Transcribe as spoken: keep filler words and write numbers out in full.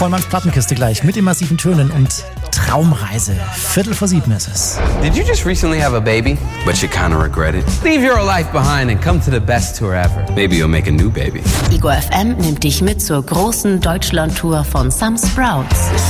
Vollmanns Plattenkiste gleich mit den massiven Tönen und Traumreise. Viertel vor sieben ist es. Did you just recently have a baby, but you kind of regret it? Leave your life behind and come to the best tour ever. Maybe you'll make a new baby. Ego F M nimmt dich mit zur großen Deutschland-Tour von Some Sprouts.